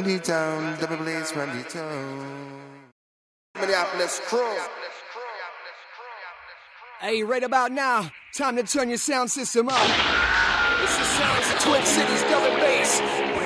the town, double blaze from the town. Minneapolis crew. Hey, right about now, time to turn your sound system up. This is sounds of Twin Cities double bass.